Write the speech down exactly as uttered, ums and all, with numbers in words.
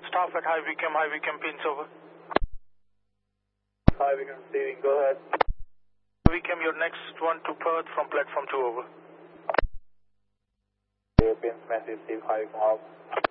Staff at High Wycombe, High Wycombe, pins over. High Wycombe receiving, go ahead. Wycombe, your next one to Perth from platform two over. Pins, message, receive, High Wycombe out.